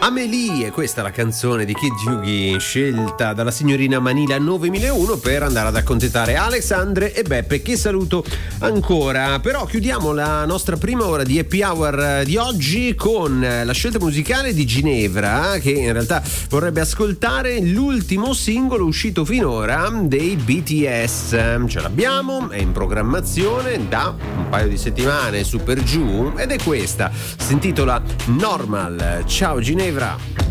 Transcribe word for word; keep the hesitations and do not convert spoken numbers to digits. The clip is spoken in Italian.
Amélie, questa è la canzone di Kid Yugi scelta dalla signorina Manila novemilauno per andare ad accontentare Alexandre e Beppe, che saluto ancora. Però chiudiamo la nostra prima ora di Happy Hour di oggi con la scelta musicale di Ginevra, che in realtà vorrebbe ascoltare l'ultimo singolo uscito finora dei B T S. Ce l'abbiamo, è in programmazione da un paio di settimane su per giù ed è questa, si intitola Normal. Ciao Ginevra.